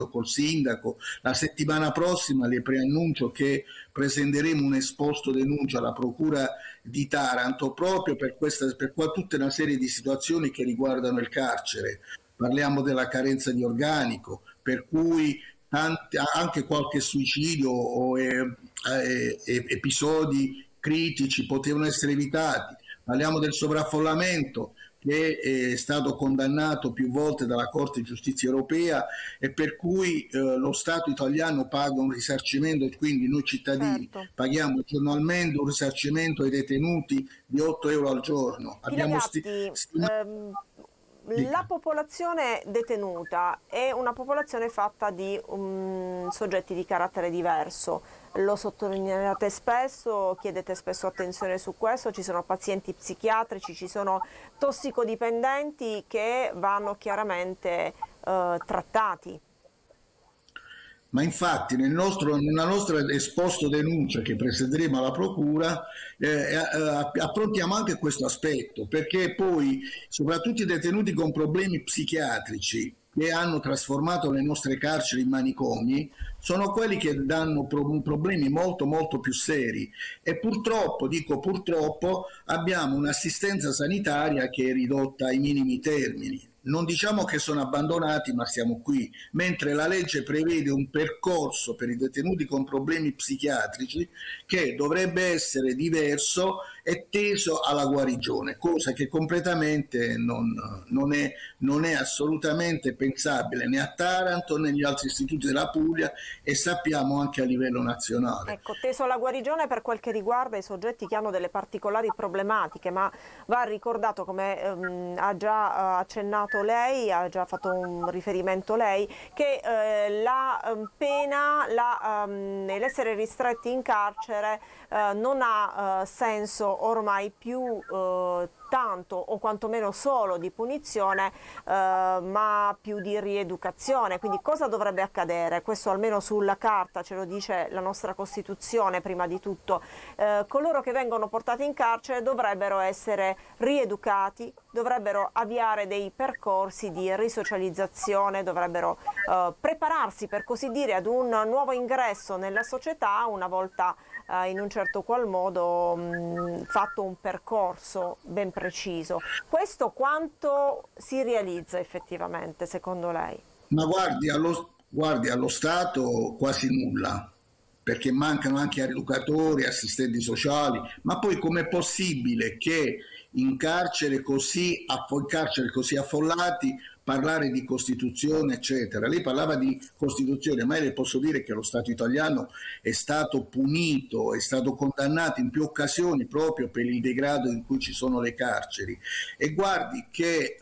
col sindaco. La settimana prossima le preannuncio che presenteremo un esposto denuncia alla Procura di Taranto proprio per tutta una serie di situazioni che riguardano il carcere. Parliamo della carenza di organico, per cui anche qualche suicidio o episodi critici potevano essere evitati. Parliamo del sovraffollamento, che è stato condannato più volte dalla Corte di Giustizia europea e per cui lo Stato italiano paga un risarcimento, e quindi noi cittadini paghiamo giornalmente un risarcimento ai detenuti di 8 euro al giorno. La popolazione detenuta è una popolazione fatta di soggetti di carattere diverso, lo sottolineate spesso, chiedete spesso attenzione su questo, ci sono pazienti psichiatrici, ci sono tossicodipendenti che vanno chiaramente trattati. Ma infatti nella nostra esposto denuncia che presenteremo alla Procura affrontiamo anche questo aspetto, perché poi soprattutto i detenuti con problemi psichiatrici che hanno trasformato le nostre carceri in manicomi sono quelli che danno problemi molto molto più seri e purtroppo, dico purtroppo, abbiamo un'assistenza sanitaria che è ridotta ai minimi termini. Non diciamo che sono abbandonati, ma siamo qui, mentre la legge prevede un percorso per i detenuti con problemi psichiatrici che dovrebbe essere diverso e teso alla guarigione, cosa che completamente non è assolutamente pensabile né a Taranto né negli altri istituti della Puglia e sappiamo anche a livello nazionale. Ecco, teso alla guarigione per quel che riguarda i soggetti che hanno delle particolari problematiche, ma va ricordato, come ha già accennato lei, ha già fatto un riferimento lei, che la pena, l'essere ristretti in carcere non ha senso ormai più tanto o quantomeno solo di punizione, ma più di rieducazione. Quindi cosa dovrebbe accadere? Questo almeno sulla carta ce lo dice la nostra Costituzione prima di tutto. Coloro che vengono portati in carcere dovrebbero essere rieducati, dovrebbero avviare dei percorsi di risocializzazione, dovrebbero prepararsi per così dire ad un nuovo ingresso nella società una volta in un certo qual modo fatto un percorso ben preciso. Questo quanto si realizza effettivamente secondo lei? Ma guardi, allo Stato quasi nulla, perché mancano anche educatori, assistenti sociali, ma poi com'è possibile che in carcere così affollati parlare di Costituzione eccetera? Lei parlava di Costituzione, ma io le posso dire che lo Stato italiano è stato punito, è stato condannato in più occasioni proprio per il degrado in cui ci sono le carceri e guardi che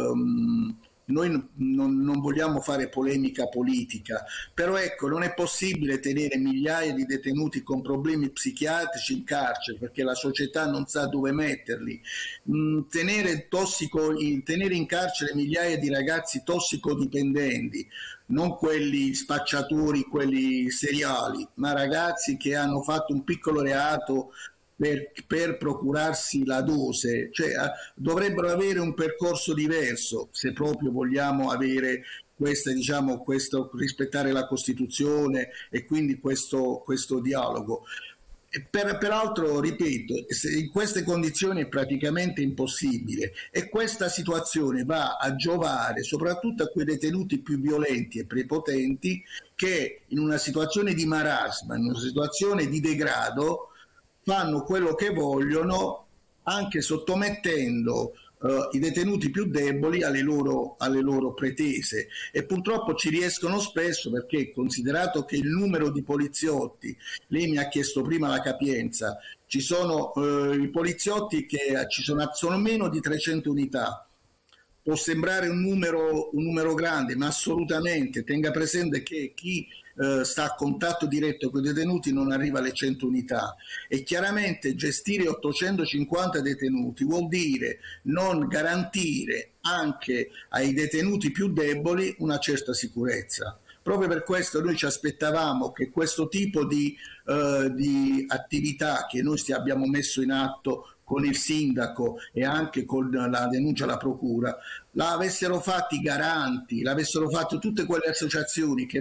noi non vogliamo fare polemica politica, però ecco, non è possibile tenere migliaia di detenuti con problemi psichiatrici in carcere perché la società non sa dove metterli. Tenere in carcere migliaia di ragazzi tossicodipendenti, non quelli spacciatori, quelli seriali, ma ragazzi che hanno fatto un piccolo reato per procurarsi la dose, cioè dovrebbero avere un percorso diverso se proprio vogliamo avere questo rispettare la Costituzione e quindi questo dialogo. Peraltro, ripeto, in queste condizioni è praticamente impossibile e questa situazione va a giovare soprattutto a quei detenuti più violenti e prepotenti che in una situazione di marasma, in una situazione di degrado, fanno quello che vogliono anche sottomettendo i detenuti più deboli alle loro pretese e purtroppo ci riescono spesso perché considerato che il numero di poliziotti, lei mi ha chiesto prima la capienza, ci sono i poliziotti che sono meno di 300 unità. Può sembrare un numero grande, ma assolutamente tenga presente che chi sta a contatto diretto con i detenuti non arriva alle 100 unità e chiaramente gestire 850 detenuti vuol dire non garantire anche ai detenuti più deboli una certa sicurezza. Proprio per questo noi ci aspettavamo che questo tipo di attività che noi abbiamo messo in atto con il sindaco e anche con la denuncia alla procura, l'avessero fatti i garanti, l'avessero fatto tutte quelle associazioni che